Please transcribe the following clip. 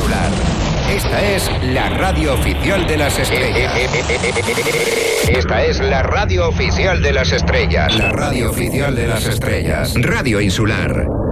Insular. Esta es la radio oficial de las estrellas. Esta es la radio oficial de las estrellas. La radio oficial de las estrellas. Radio Insular.